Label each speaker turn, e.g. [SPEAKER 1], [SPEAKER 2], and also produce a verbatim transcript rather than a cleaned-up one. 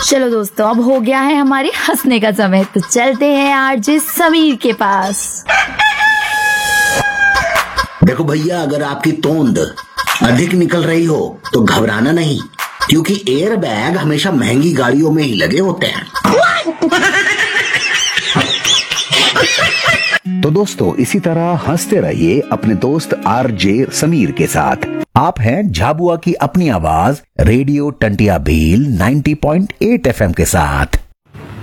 [SPEAKER 1] चलो दोस्तों, अब हो गया है हमारे हंसने का समय, तो चलते हैं आरजे समीर के पास।
[SPEAKER 2] देखो भैया, अगर आपकी तोंद अधिक निकल रही हो तो घबराना नहीं, क्योंकि एयर बैग हमेशा महंगी गाड़ियों में ही लगे होते हैं।
[SPEAKER 3] तो दोस्तों, इसी तरह हंसते रहिए अपने दोस्त आरजे समीर के साथ। आप हैं झाबुआ की अपनी आवाज रेडियो टंटिया भील नब्बे पॉइंट आठ एफएम के साथ।